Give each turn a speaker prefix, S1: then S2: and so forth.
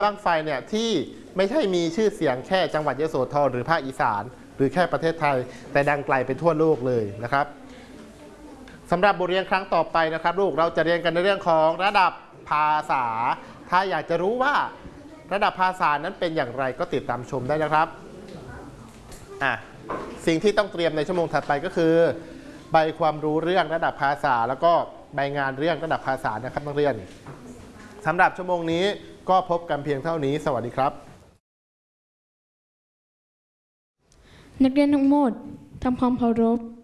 S1: บั้งไฟเนี่ยที่ไม่ใช่มีชื่อเสียงแค่จังหวัดยโสธรหรือภาคอีสานหรือแค่ประเทศไทยแต่ดังไกลไปทั่วโลกเลยนะครับสำหรับบทเรียนครั้งต่อไปนะครับลูกเราจะเรียนกันในเรื่องของระดับภาษาถ้าอยากจะรู้ว่าระดับภาษานั้นเป็นอย่างไรก็ติดตามชมได้นะครับสิ่งที่ต้องเตรียมในชั่วโมงถัดไปก็คือใบความรู้เรื่องระดับภาษาแล้วก็ใบงานเรื่องระดับภาษานะครับนักเรียนสำหรับชั่วโมงนี้ก็พบกันเพียงเท่านี้สวัสดีครับ
S2: นักเรียนทั้งหมดทำความเคารพ